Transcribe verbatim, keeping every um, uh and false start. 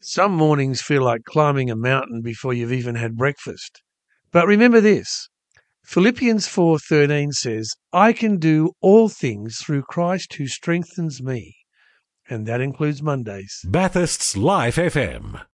Some mornings feel like climbing a mountain before you've even had breakfast. But remember this. Philippians four thirteen says, I can do all things through Christ who strengthens me. And that includes Mondays. Bathurst's Life F M.